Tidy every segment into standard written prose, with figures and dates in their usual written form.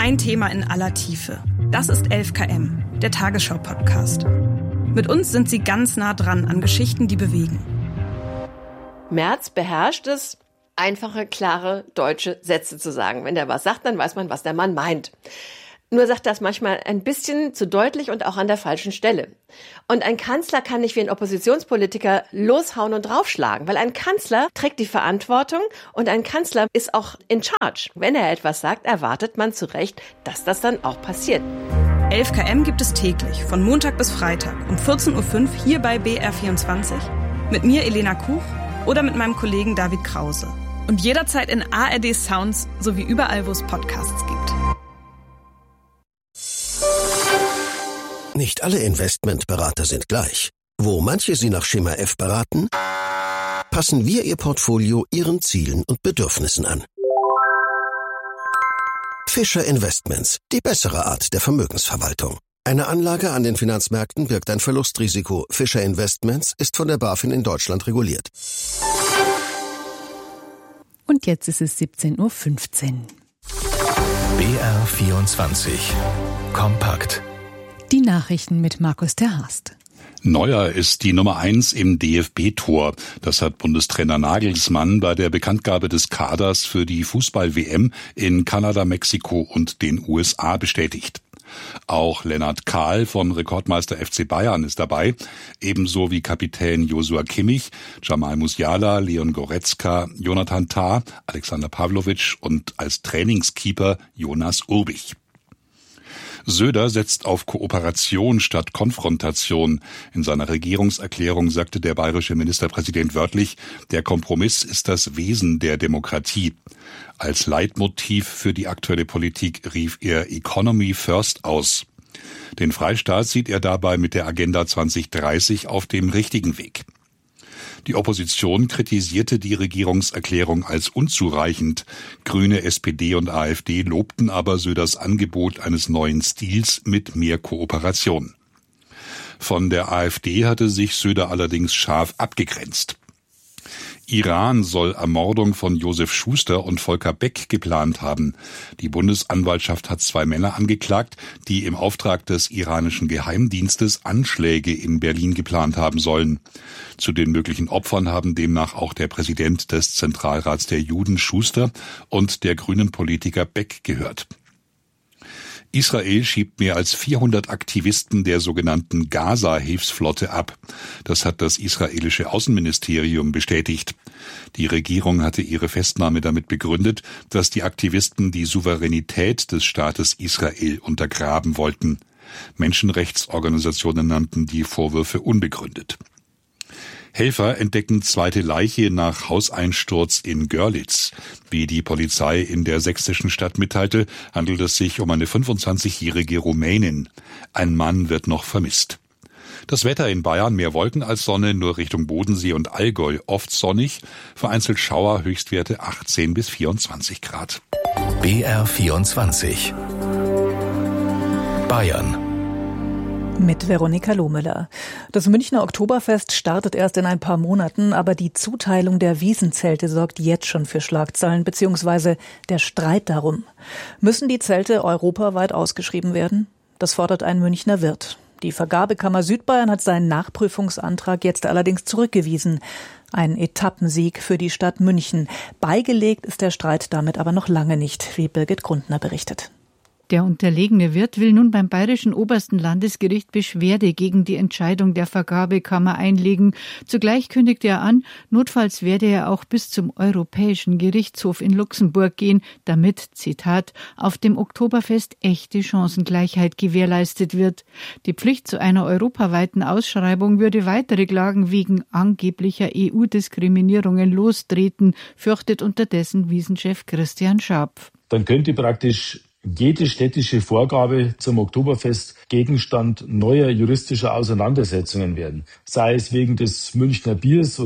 Ein Thema in aller Tiefe. Das ist 11 km, der Tagesschau-Podcast. Mit uns sind Sie ganz nah dran an Geschichten, die bewegen. Merz beherrscht es, einfache, klare deutsche Sätze zu sagen. Wenn der was sagt, dann weiß man, was der Mann meint. Nur sagt das manchmal ein bisschen zu deutlich und auch an der falschen Stelle. Und ein Kanzler kann nicht wie ein Oppositionspolitiker loshauen und draufschlagen, weil ein Kanzler trägt die Verantwortung und ein Kanzler ist auch in charge. Wenn er etwas sagt, erwartet man zu Recht, dass das dann auch passiert. 11 km gibt es täglich, von Montag bis Freitag um 14.05 Uhr hier bei BR24. Mit mir Elena Kuch oder mit meinem Kollegen David Krause. Und jederzeit in ARD Sounds sowie überall, wo es Podcasts gibt. Nicht alle Investmentberater sind gleich. Wo manche Sie nach Schema F beraten, passen wir Ihr Portfolio Ihren Zielen und Bedürfnissen an. Fischer Investments, die bessere Art der Vermögensverwaltung. Eine Anlage an den Finanzmärkten birgt ein Verlustrisiko. Fischer Investments ist von der BaFin in Deutschland reguliert. Und jetzt ist es 17.15 Uhr. BR24 Kompakt. Die Nachrichten mit Markus ter Haast. Neuer ist die Nummer 1 im DFB-Tor. Das hat Bundestrainer Nagelsmann bei der Bekanntgabe des Kaders für die Fußball-WM in Kanada, Mexiko und den USA bestätigt. Auch Lennart Kahl von Rekordmeister FC Bayern ist dabei, ebenso wie Kapitän Joshua Kimmich, Jamal Musiala, Leon Goretzka, Jonathan Tah, Alexander Pavlovic und als Trainingskeeper Jonas Urbich. Söder setzt auf Kooperation statt Konfrontation. In seiner Regierungserklärung sagte der bayerische Ministerpräsident wörtlich, der Kompromiss ist das Wesen der Demokratie. Als Leitmotiv für die aktuelle Politik rief er Economy First aus. Den Freistaat sieht er dabei mit der Agenda 2030 auf dem richtigen Weg. Die Opposition kritisierte die Regierungserklärung als unzureichend. Grüne, SPD und AfD lobten aber Söders Angebot eines neuen Stils mit mehr Kooperation. Von der AfD hatte sich Söder allerdings scharf abgegrenzt. Iran soll Ermordung von Josef Schuster und Volker Beck geplant haben. Die Bundesanwaltschaft hat 2 Männer angeklagt, die im Auftrag des iranischen Geheimdienstes Anschläge in Berlin geplant haben sollen. Zu den möglichen Opfern haben demnach auch der Präsident des Zentralrats der Juden Schuster und der grünen Politiker Beck gehört. Israel schiebt mehr als 400 Aktivisten der sogenannten Gaza-Hilfsflotte ab. Das hat das israelische Außenministerium bestätigt. Die Regierung hatte ihre Festnahme damit begründet, dass die Aktivisten die Souveränität des Staates Israel untergraben wollten. Menschenrechtsorganisationen nannten die Vorwürfe unbegründet. Helfer entdecken zweite Leiche nach Hauseinsturz in Görlitz. Wie die Polizei in der sächsischen Stadt mitteilte, handelt es sich um eine 25-jährige Rumänin. Ein Mann wird noch vermisst. Das Wetter in Bayern: mehr Wolken als Sonne, nur Richtung Bodensee und Allgäu oft sonnig, vereinzelt Schauer, Höchstwerte 18 bis 24 Grad. BR24 Bayern. Mit Veronika Lohmüller. Das Münchner Oktoberfest startet erst in ein paar Monaten, aber die Zuteilung der Wiesenzelte sorgt jetzt schon für Schlagzeilen, beziehungsweise der Streit darum. Müssen die Zelte europaweit ausgeschrieben werden? Das fordert ein Münchner Wirt. Die Vergabekammer Südbayern hat seinen Nachprüfungsantrag jetzt allerdings zurückgewiesen. Ein Etappensieg für die Stadt München. Beigelegt ist der Streit damit aber noch lange nicht, wie Birgit Grundner berichtet. Der unterlegene Wirt will nun beim Bayerischen Obersten Landesgericht Beschwerde gegen die Entscheidung der Vergabekammer einlegen. Zugleich kündigte er an, notfalls werde er auch bis zum Europäischen Gerichtshof in Luxemburg gehen, damit, Zitat, auf dem Oktoberfest echte Chancengleichheit gewährleistet wird. Die Pflicht zu einer europaweiten Ausschreibung würde weitere Klagen wegen angeblicher EU-Diskriminierungen lostreten, fürchtet unterdessen Wiesenchef Christian Scharpf. Dann könnte praktisch jede städtische Vorgabe zum Oktoberfest Gegenstand neuer juristischer Auseinandersetzungen werden. Sei es wegen des Münchner Biers oder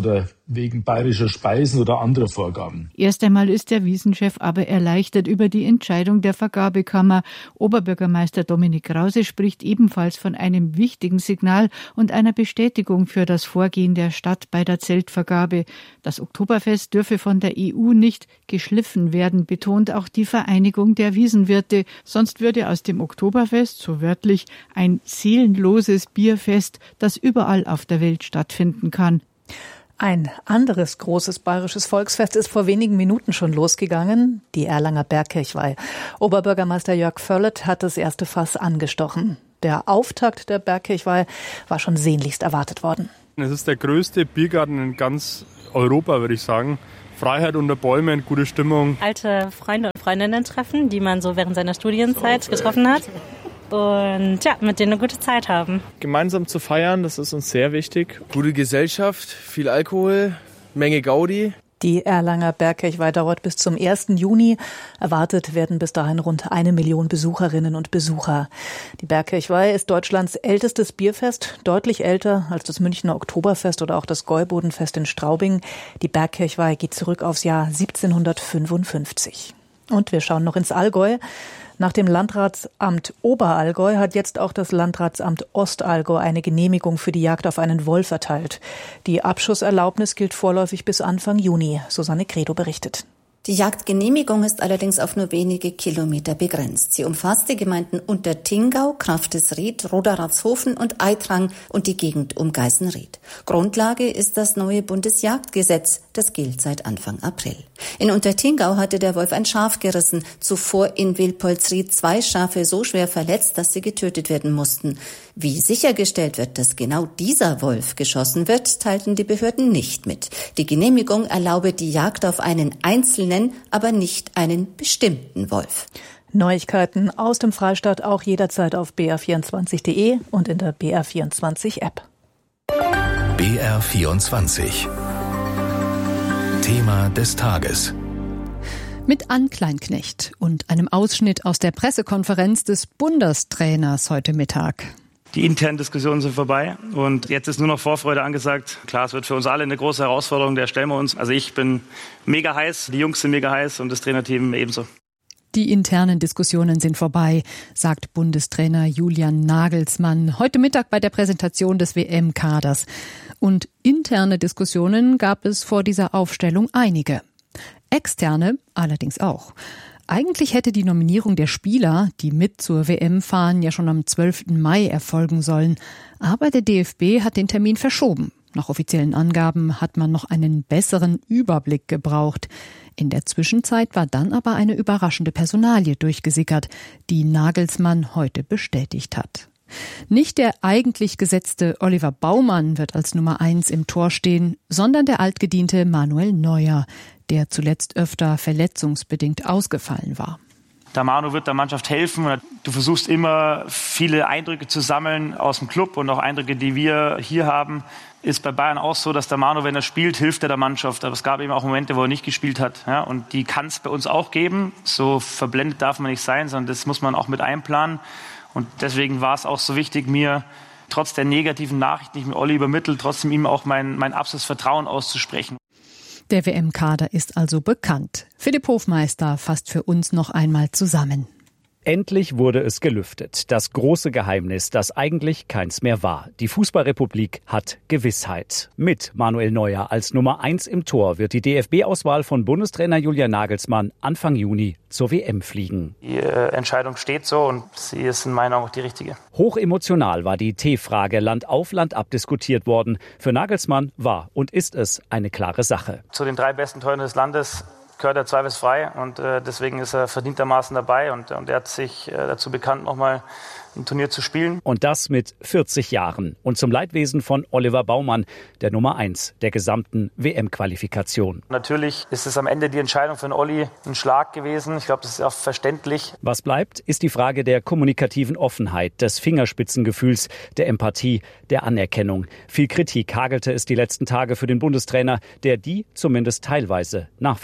wegen bayerischer Speisen oder anderer Vorgaben. Erst einmal ist der Wiesenchef aber erleichtert über die Entscheidung der Vergabekammer. Oberbürgermeister Dominik Krause spricht ebenfalls von einem wichtigen Signal und einer Bestätigung für das Vorgehen der Stadt bei der Zeltvergabe. Das Oktoberfest dürfe von der EU nicht geschliffen werden, betont auch die Vereinigung der Wiesenwirte. Sonst würde aus dem Oktoberfest, so wörtlich, ein seelenloses Bierfest, das überall auf der Welt stattfinden kann. Ein anderes großes bayerisches Volksfest ist vor wenigen Minuten schon losgegangen, die Erlanger Bergkirchweih. Oberbürgermeister Jörg Völlert hat das erste Fass angestochen. Der Auftakt der Bergkirchweih war schon sehnlichst erwartet worden. Es ist der größte Biergarten in ganz Europa, würde ich sagen. Freiheit unter Bäumen, gute Stimmung. Alte Freunde und Freundinnen treffen, die man so während seiner Studienzeit getroffen hat. Und ja, mit denen eine gute Zeit haben. Gemeinsam zu feiern, das ist uns sehr wichtig. Gute Gesellschaft, viel Alkohol, Menge Gaudi. Die Erlanger Bergkirchweih dauert bis zum 1. Juni. Erwartet werden bis dahin rund 1 Million Besucherinnen und Besucher. Die Bergkirchweih ist Deutschlands ältestes Bierfest, deutlich älter als das Münchner Oktoberfest oder auch das Gäubodenfest in Straubing. Die Bergkirchweih geht zurück aufs Jahr 1755. Und wir schauen noch ins Allgäu. Nach dem Landratsamt Oberallgäu hat jetzt auch das Landratsamt Ostallgäu eine Genehmigung für die Jagd auf einen Wolf erteilt. Die Abschusserlaubnis gilt vorläufig bis Anfang Juni. Susanne Credo berichtet. Die Jagdgenehmigung ist allerdings auf nur wenige Kilometer begrenzt. Sie umfasst die Gemeinden Untertingau, Kraftesried, Roderatshofen und Eitrang und die Gegend um Geißenried. Grundlage ist das neue Bundesjagdgesetz, das gilt seit Anfang April. In Untertingau hatte der Wolf ein Schaf gerissen, zuvor in Wilpolsried 2 Schafe so schwer verletzt, dass sie getötet werden mussten. Wie sichergestellt wird, dass genau dieser Wolf geschossen wird, teilten die Behörden nicht mit. Die Genehmigung erlaube die Jagd auf einen einzelnen, aber nicht einen bestimmten Wolf. Neuigkeiten aus dem Freistaat auch jederzeit auf br24.de und in der BR24-App. BR24 Thema des Tages. Mit Ann Kleinknecht und einem Ausschnitt aus der Pressekonferenz des Bundestrainers heute Mittag. Die internen Diskussionen sind vorbei und jetzt ist nur noch Vorfreude angesagt. Klar, es wird für uns alle eine große Herausforderung, der stellen wir uns. Also ich bin mega heiß, die Jungs sind mega heiß und das Trainerteam ebenso. Die internen Diskussionen sind vorbei, sagt Bundestrainer Julian Nagelsmann heute Mittag bei der Präsentation des WM-Kaders. Und interne Diskussionen gab es vor dieser Aufstellung einige. Externe allerdings auch. Eigentlich hätte die Nominierung der Spieler, die mit zur WM fahren, ja schon am 12. Mai erfolgen sollen. Aber der DFB hat den Termin verschoben. Nach offiziellen Angaben hat man noch einen besseren Überblick gebraucht. In der Zwischenzeit war dann aber eine überraschende Personalie durchgesickert, die Nagelsmann heute bestätigt hat. Nicht der eigentlich gesetzte Oliver Baumann wird als Nummer 1 im Tor stehen, sondern der altgediente Manuel Neuer, der zuletzt öfter verletzungsbedingt ausgefallen war. Der Manu wird der Mannschaft helfen. Du versuchst immer viele Eindrücke zu sammeln aus dem Club und auch Eindrücke, die wir hier haben. Ist bei Bayern auch so, dass der Manu, wenn er spielt, hilft er der Mannschaft. Aber es gab eben auch Momente, wo er nicht gespielt hat. Ja, und die kann es bei uns auch geben. So verblendet darf man nicht sein, sondern das muss man auch mit einplanen. Und deswegen war es auch so wichtig, mir trotz der negativen Nachrichten, die ich mit Olli übermittelt, trotzdem ihm auch mein absolutes Vertrauen auszusprechen. Der WM-Kader ist also bekannt. Philipp Hofmeister fasst für uns noch einmal zusammen. Endlich wurde es gelüftet. Das große Geheimnis, das eigentlich keins mehr war. Die Fußballrepublik hat Gewissheit. Mit Manuel Neuer als Nummer 1 im Tor wird die DFB-Auswahl von Bundestrainer Julian Nagelsmann Anfang Juni zur WM fliegen. Die Entscheidung steht so und sie ist in meinen Augen auch die richtige. Hochemotional war die T-Frage Land auf Land ab diskutiert worden. Für Nagelsmann war und ist es eine klare Sache. Zu den 3 besten Torhütern des Landes gehört er zweifelsfrei und deswegen ist er verdientermaßen dabei und er hat sich dazu bekannt, nochmal ein Turnier zu spielen. Und das mit 40 Jahren und zum Leidwesen von Oliver Baumann, der Nummer 1 der gesamten WM-Qualifikation. Natürlich ist es am Ende die Entscheidung für den Olli ein Schlag gewesen. Ich glaube, das ist auch verständlich. Was bleibt, ist die Frage der kommunikativen Offenheit, des Fingerspitzengefühls, der Empathie, der Anerkennung. Viel Kritik hagelte es die letzten Tage für den Bundestrainer, der die zumindest teilweise nachvollziehen kann.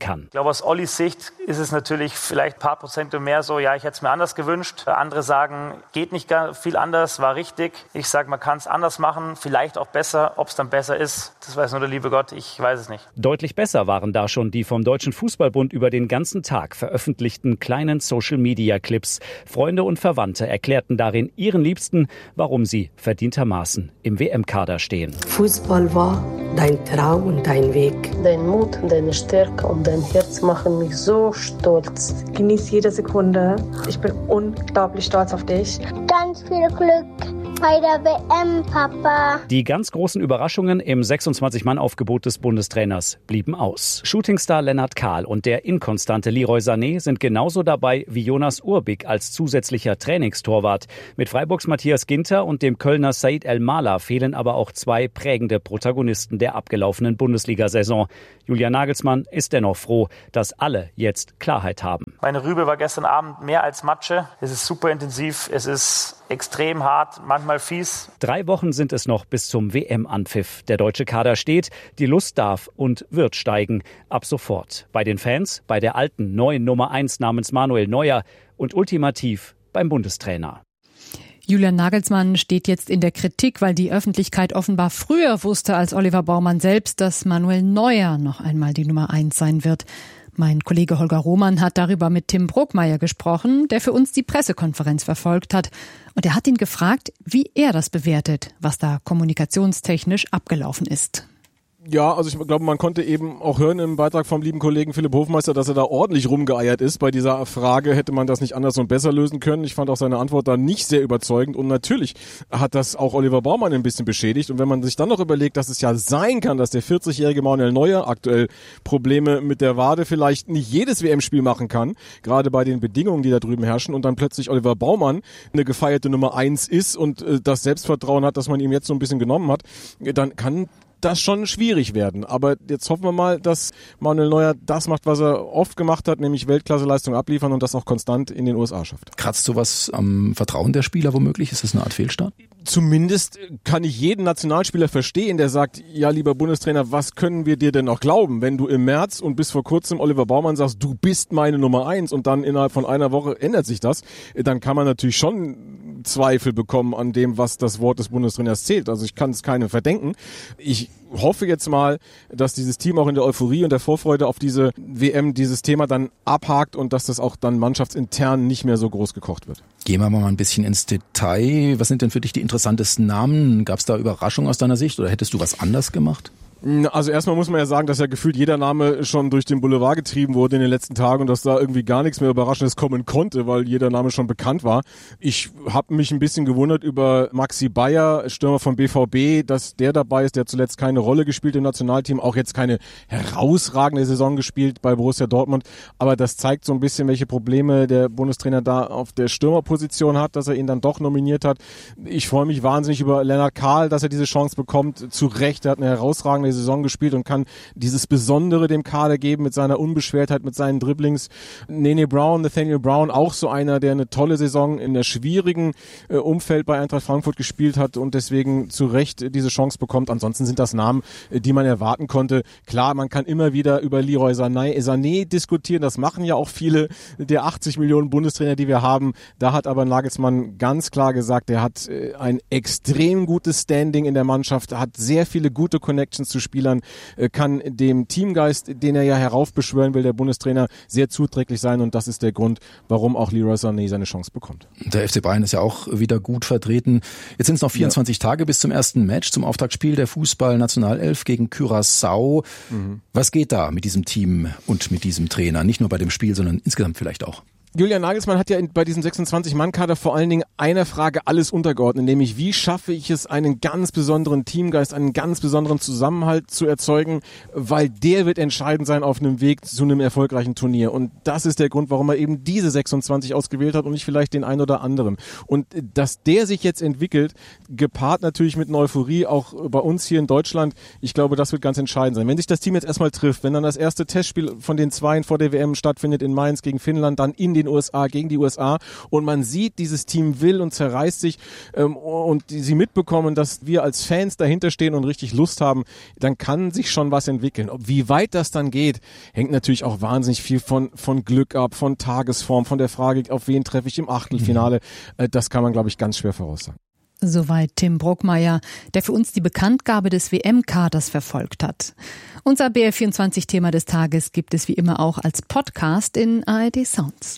kann. Ich glaube, aus Ollis Sicht ist es natürlich vielleicht ein paar Prozent mehr so, ja, ich hätte es mir anders gewünscht. Andere sagen, geht nicht viel anders, war richtig. Ich sage, man kann es anders machen, vielleicht auch besser. Ob es dann besser ist, das weiß nur der liebe Gott, ich weiß es nicht. Deutlich besser waren da schon die vom Deutschen Fußballbund über den ganzen Tag veröffentlichten kleinen Social-Media-Clips. Freunde und Verwandte erklärten darin ihren Liebsten, warum sie verdientermaßen im WM-Kader stehen. Fußball war dein Traum und dein Weg. Dein Mut, deine Stärke und dein Herz machen mich so stolz. Genieß jede Sekunde. Ich bin unglaublich stolz auf dich. Ganz viel Glück bei der WM, Papa. Die ganz großen Überraschungen im 26-Mann-Aufgebot des Bundestrainers blieben aus. Shootingstar Lennart Kahl und der inkonstante Leroy Sané sind genauso dabei wie Jonas Urbik als zusätzlicher Trainingstorwart. Mit Freiburgs Matthias Ginter und dem Kölner Said El-Mala fehlen aber auch zwei prägende Protagonisten der abgelaufenen Bundesliga-Saison. Julian Nagelsmann ist dennoch froh, dass alle jetzt Klarheit haben. Meine Rübe war gestern Abend mehr als Matsche. Es ist super intensiv, es ist extrem hart, manchmal fies. 3 Wochen sind es noch bis zum WM-Anpfiff. Der deutsche Kader steht, die Lust darf und wird steigen. Ab sofort. Bei den Fans, bei der alten neuen Nummer 1 namens Manuel Neuer und ultimativ beim Bundestrainer. Julian Nagelsmann steht jetzt in der Kritik, weil die Öffentlichkeit offenbar früher wusste als Oliver Baumann selbst, dass Manuel Neuer noch einmal die Nummer 1 sein wird. Mein Kollege Holger Roman hat darüber mit Tim Brugmeier gesprochen, der für uns die Pressekonferenz verfolgt hat. Und er hat ihn gefragt, wie er das bewertet, was da kommunikationstechnisch abgelaufen ist. Ja, also ich glaube, man konnte eben auch hören im Beitrag vom lieben Kollegen Philipp Hofmeister, dass er da ordentlich rumgeeiert ist. Bei dieser Frage hätte man das nicht anders und besser lösen können. Ich fand auch seine Antwort da nicht sehr überzeugend und natürlich hat das auch Oliver Baumann ein bisschen beschädigt. Und wenn man sich dann noch überlegt, dass es ja sein kann, dass der 40-jährige Manuel Neuer aktuell Probleme mit der Wade vielleicht nicht jedes WM-Spiel machen kann, gerade bei den Bedingungen, die da drüben herrschen und dann plötzlich Oliver Baumann eine gefeierte Nummer 1 ist und das Selbstvertrauen hat, dass man ihm jetzt so ein bisschen genommen hat, dann kann das schon schwierig werden. Aber jetzt hoffen wir mal, dass Manuel Neuer das macht, was er oft gemacht hat, nämlich Weltklasseleistung abliefern und das auch konstant in den USA schafft. Kratzt sowas am Vertrauen der Spieler womöglich? Ist das eine Art Fehlstart? Zumindest kann ich jeden Nationalspieler verstehen, der sagt, ja, lieber Bundestrainer, was können wir dir denn noch glauben, wenn du im März und bis vor kurzem Oliver Baumann sagst, du bist meine Nummer 1 und dann innerhalb von einer Woche ändert sich das, dann kann man natürlich schon Zweifel bekommen an dem, was das Wort des Bundestrainers zählt. Also ich kann es keinem verdenken. Ich hoffe jetzt mal, dass dieses Team auch in der Euphorie und der Vorfreude auf diese WM dieses Thema dann abhakt und dass das auch dann mannschaftsintern nicht mehr so groß gekocht wird. Gehen wir mal ein bisschen ins Detail. Was sind denn für dich die interessantesten Namen? Gab es da Überraschungen aus deiner Sicht oder hättest du was anders gemacht? Also erstmal muss man ja sagen, dass ja gefühlt jeder Name schon durch den Boulevard getrieben wurde in den letzten Tagen und dass da irgendwie gar nichts mehr Überraschendes kommen konnte, weil jeder Name schon bekannt war. Ich habe mich ein bisschen gewundert über Maxi Bayer, Stürmer vom BVB, dass der dabei ist, der zuletzt keine Rolle gespielt im Nationalteam, auch jetzt keine herausragende Saison gespielt bei Borussia Dortmund, aber das zeigt so ein bisschen, welche Probleme der Bundestrainer da auf der Stürmerposition hat, dass er ihn dann doch nominiert hat. Ich freue mich wahnsinnig über Lennart Kahl, dass er diese Chance bekommt. Zu Recht, er hat eine herausragende Saison gespielt und kann dieses Besondere dem Kader geben mit seiner Unbeschwertheit, mit seinen Dribblings. Nathaniel Brown, auch so einer, der eine tolle Saison in der schwierigen Umfeld bei Eintracht Frankfurt gespielt hat und deswegen zu Recht diese Chance bekommt. Ansonsten sind das Namen, die man erwarten konnte. Klar, man kann immer wieder über Leroy Sané diskutieren, das machen ja auch viele der 80 Millionen Bundestrainer, die wir haben. Da hat aber Nagelsmann ganz klar gesagt, er hat ein extrem gutes Standing in der Mannschaft, hat sehr viele gute Connections zu Spielern, kann dem Teamgeist, den er ja heraufbeschwören will, der Bundestrainer, sehr zuträglich sein und das ist der Grund, warum auch Leroy Sané seine Chance bekommt. Der FC Bayern ist ja auch wieder gut vertreten. Jetzt sind es noch 24 Tage bis zum ersten Match, zum Auftaktspiel der Fußball-Nationalelf gegen Curaçao. Was geht da mit diesem Team und mit diesem Trainer? Nicht nur bei dem Spiel, sondern insgesamt vielleicht auch. Julian Nagelsmann hat ja bei diesem 26-Mann-Kader vor allen Dingen einer Frage alles untergeordnet, nämlich wie schaffe ich es, einen ganz besonderen Teamgeist, einen ganz besonderen Zusammenhalt zu erzeugen, weil der wird entscheidend sein auf einem Weg zu einem erfolgreichen Turnier. Und das ist der Grund, warum er eben diese 26 ausgewählt hat und nicht vielleicht den einen oder anderen. Und dass der sich jetzt entwickelt, gepaart natürlich mit einer Euphorie, auch bei uns hier in Deutschland, ich glaube, das wird ganz entscheidend sein. Wenn sich das Team jetzt erstmal trifft, wenn dann das erste Testspiel von den Zweien vor der WM stattfindet in Mainz gegen Finnland, dann in den den USA, gegen die USA und man sieht, dieses Team will und zerreißt sich und sie mitbekommen, dass wir als Fans dahinter stehen und richtig Lust haben, dann kann sich schon was entwickeln. Wie weit das dann geht, hängt natürlich auch wahnsinnig viel von Glück ab, von Tagesform, von der Frage, auf wen treffe ich im Achtelfinale. Das kann man, glaube ich, ganz schwer voraussagen. Soweit Tim Brockmeier, der für uns die Bekanntgabe des WM-Kaders verfolgt hat. Unser BR24-Thema des Tages gibt es wie immer auch als Podcast in ARD Sounds.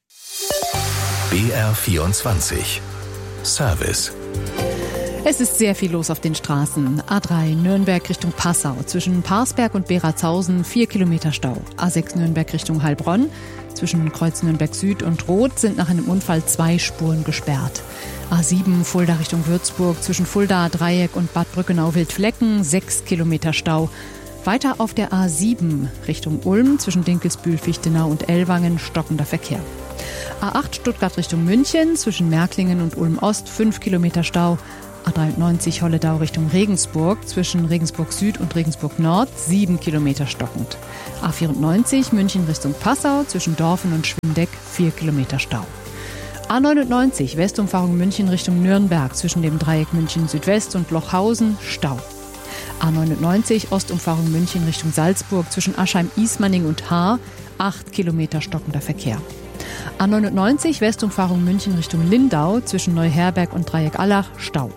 BR24 Service. Es ist sehr viel los auf den Straßen. A3 Nürnberg Richtung Passau. Zwischen Parsberg und Beratshausen 4 Kilometer Stau. A6 Nürnberg Richtung Heilbronn. Zwischen Kreuz Nürnberg Süd und Roth sind nach einem Unfall 2 Spuren gesperrt. A7 Fulda Richtung Würzburg. Zwischen Fulda Dreieck und Bad Brückenau-Wildflecken 6 Kilometer Stau. Weiter auf der A7 Richtung Ulm. Zwischen Dinkelsbühl, Fichtenau und Ellwangen stockender Verkehr. A8 Stuttgart Richtung München. Zwischen Märklingen und Ulm Ost 5 Kilometer Stau. A93 Holledau Richtung Regensburg, zwischen Regensburg Süd und Regensburg Nord 7 Kilometer stockend. A94 München Richtung Passau, zwischen Dorfen und Schwindeck 4 Kilometer Stau. A99 Westumfahrung München Richtung Nürnberg, zwischen dem Dreieck München Südwest und Lochhausen Stau. A99 Ostumfahrung München Richtung Salzburg, zwischen Aschheim-Ismaning und Haar 8 Kilometer stockender Verkehr. A99 Westumfahrung München Richtung Lindau, zwischen Neuherberg und Dreieck Allach Stau.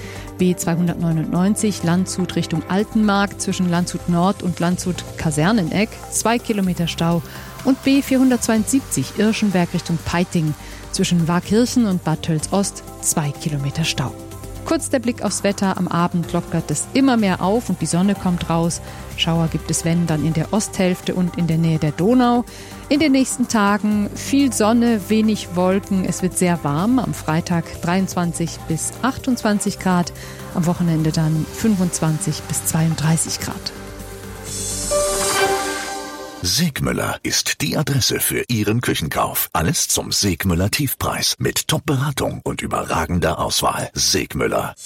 B299 Landshut Richtung Altenmarkt, zwischen Landshut Nord und Landshut Kaserneneck 2 Kilometer Stau und B472 Irschenberg Richtung Peiting, zwischen Waakirchen und Bad Tölz-Ost 2 Kilometer Stau. Kurz der Blick aufs Wetter. Am Abend lockert es immer mehr auf und die Sonne kommt raus. Schauer gibt es, wenn, dann in der Osthälfte und in der Nähe der Donau. In den nächsten Tagen viel Sonne, wenig Wolken. Es wird sehr warm. Am Freitag 23 bis 28 Grad. Am Wochenende dann 25 bis 32 Grad. Segmüller ist die Adresse für Ihren Küchenkauf. Alles zum Segmüller Tiefpreis mit Top-Beratung und überragender Auswahl. Segmüller.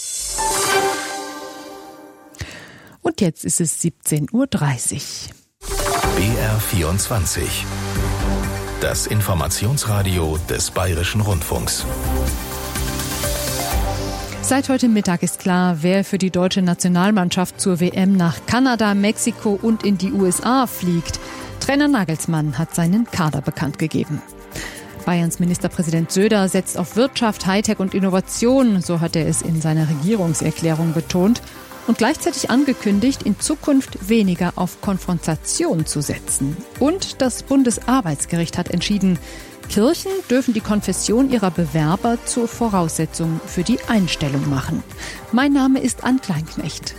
Und jetzt ist es 17:30 Uhr. BR24. Das Informationsradio des Bayerischen Rundfunks. Seit heute Mittag ist klar, wer für die deutsche Nationalmannschaft zur WM nach Kanada, Mexiko und in die USA fliegt. Trainer Nagelsmann hat seinen Kader bekannt gegeben. Bayerns Ministerpräsident Söder setzt auf Wirtschaft, Hightech und Innovation, so hat er es in seiner Regierungserklärung betont, und gleichzeitig angekündigt, in Zukunft weniger auf Konfrontation zu setzen. Und das Bundesarbeitsgericht hat entschieden, Kirchen dürfen die Konfession ihrer Bewerber zur Voraussetzung für die Einstellung machen. Mein Name ist Ann Kleinknecht.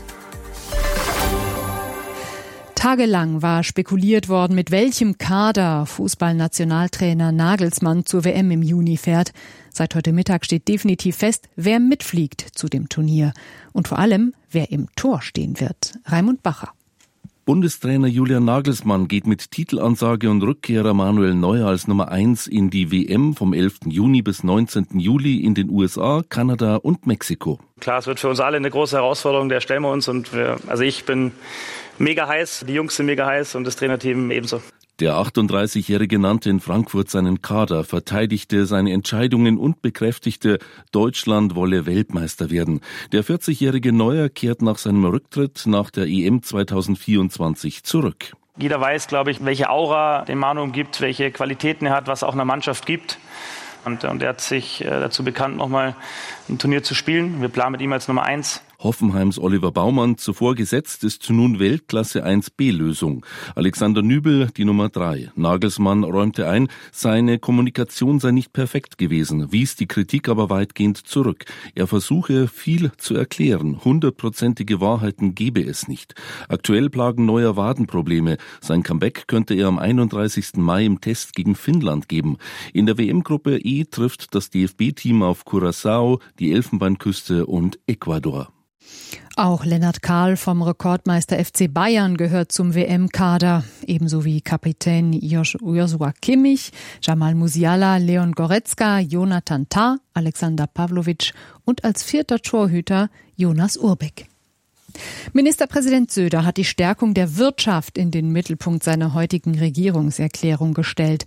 Tagelang war spekuliert worden, mit welchem Kader Fußballnationaltrainer Nagelsmann zur WM im Juni fährt. Seit heute Mittag steht definitiv fest, wer mitfliegt zu dem Turnier. Und vor allem, wer im Tor stehen wird. Raimund Bacher. Bundestrainer Julian Nagelsmann geht mit Titelansage und Rückkehrer Manuel Neuer als Nummer 1 in die WM vom 11. Juni bis 19. Juli in den USA, Kanada und Mexiko. Klar, es wird für uns alle eine große Herausforderung, der stellen wir uns. Und ich bin mega heiß, die Jungs sind mega heiß und das Trainerteam ebenso. Der 38-Jährige nannte in Frankfurt seinen Kader, verteidigte seine Entscheidungen und bekräftigte, Deutschland wolle Weltmeister werden. Der 40-jährige Neuer kehrt nach seinem Rücktritt nach der EM 2024 zurück. Jeder weiß, glaube ich, welche Aura den Manu umgibt, welche Qualitäten er hat, was auch einer Mannschaft gibt. Und er hat sich dazu bekannt, nochmal ein Turnier zu spielen. Wir planen mit ihm als Nummer 1. Hoffenheims Oliver Baumann, zuvor gesetzt, ist nun Weltklasse 1B-Lösung. Alexander Nübel, die Nummer 3. Nagelsmann räumte ein, seine Kommunikation sei nicht perfekt gewesen, wies die Kritik aber weitgehend zurück. Er versuche, viel zu erklären. 100%ige Wahrheiten gebe es nicht. Aktuell plagen Neuer Wadenprobleme. Sein Comeback könnte er am 31. Mai im Test gegen Finnland geben. In der WM-Gruppe E trifft das DFB-Team auf Curaçao, die Elfenbeinküste und Ecuador. Auch Lennart Kahl vom Rekordmeister FC Bayern gehört zum WM-Kader, ebenso wie Kapitän Joshua Kimmich, Jamal Musiala, Leon Goretzka, Jonathan Tah, Alexander Pavlovic und als 4. Torhüter Jonas Urbeck. Ministerpräsident Söder hat die Stärkung der Wirtschaft in den Mittelpunkt seiner heutigen Regierungserklärung gestellt.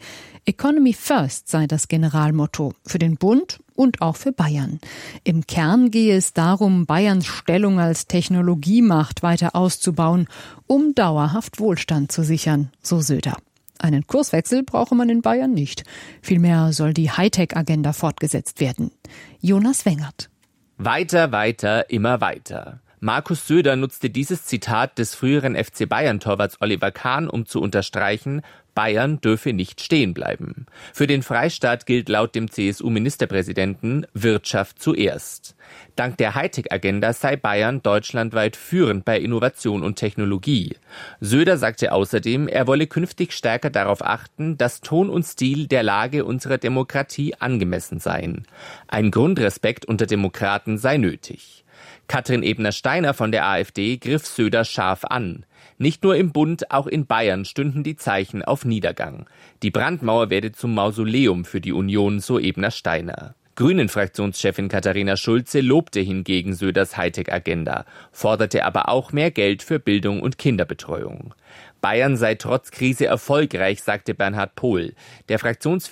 Economy First sei das Generalmotto für den Bund und auch für Bayern. Im Kern gehe es darum, Bayerns Stellung als Technologiemacht weiter auszubauen, um dauerhaft Wohlstand zu sichern, so Söder. Einen Kurswechsel brauche man in Bayern nicht. Vielmehr soll die Hightech-Agenda fortgesetzt werden. Jonas Wengert. Weiter, weiter, immer weiter. Markus Söder nutzte dieses Zitat des früheren FC Bayern-Torwarts Oliver Kahn, um zu unterstreichen, Bayern dürfe nicht stehen bleiben. Für den Freistaat gilt laut dem CSU-Ministerpräsidenten Wirtschaft zuerst. Dank der Hightech-Agenda sei Bayern deutschlandweit führend bei Innovation und Technologie. Söder sagte außerdem, er wolle künftig stärker darauf achten, dass Ton und Stil der Lage unserer Demokratie angemessen seien. Ein Grundrespekt unter Demokraten sei nötig. Katrin Ebner-Steiner von der AfD griff Söder scharf an. Nicht nur im Bund, auch in Bayern stünden die Zeichen auf Niedergang. Die Brandmauer werde zum Mausoleum für die Union, so Ebner-Steiner. Grünen-Fraktionschefin Katharina Schulze lobte hingegen Söders Hightech-Agenda, forderte aber auch mehr Geld für Bildung und Kinderbetreuung. Bayern sei trotz Krise erfolgreich, sagte Bernhard Pohl. Der Fraktionsvize